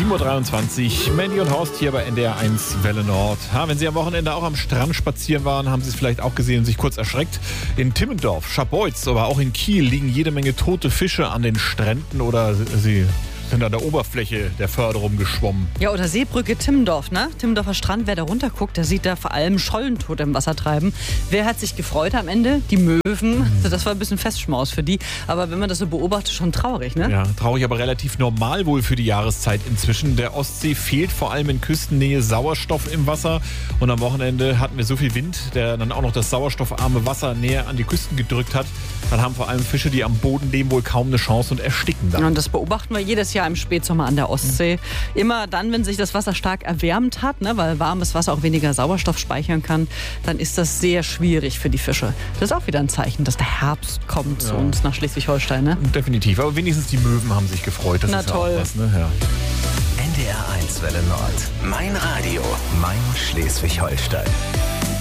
7.23 Uhr, Mandy und Horst hier bei NDR 1 Welle Nord. Wenn Sie am Wochenende auch am Strand spazieren waren, haben Sie es vielleicht auch gesehen und sich kurz erschreckt. In Timmendorf, Scharbeutz, aber auch in Kiel liegen jede Menge tote Fische an den Stränden oder sie sind an der Oberfläche der Förde rumgeschwommen. Ja, oder Seebrücke Timmendorf, ne? Timmendorfer Strand, wer da runterguckt, der sieht da vor allem Schollentote im Wasser treiben. Wer hat sich gefreut am Ende? Die Möwen. Also das war ein bisschen Festschmaus für die. Aber wenn man das so beobachtet, schon traurig, ne? Ja, traurig, aber relativ normal wohl für die Jahreszeit inzwischen. Der Ostsee fehlt vor allem in Küstennähe Sauerstoff im Wasser. Und am Wochenende hatten wir so viel Wind, der dann auch noch das sauerstoffarme Wasser näher an die Küsten gedrückt hat. Dann haben vor allem Fische, die am Boden leben, wohl kaum eine Chance und ersticken dann. Und das beobachten wir jedes Jahr im Spätsommer an der Ostsee. Immer dann, wenn sich das Wasser stark erwärmt hat, ne, weil warmes Wasser auch weniger Sauerstoff speichern kann, dann ist das sehr schwierig für die Fische. Das ist auch wieder ein Zeichen, dass der Herbst kommt zu uns nach Schleswig-Holstein. Ne? Definitiv, aber wenigstens die Möwen haben sich gefreut. Das ist toll. Ja auch was, ne? Ja. NDR 1 Welle Nord. Mein Radio, mein Schleswig-Holstein.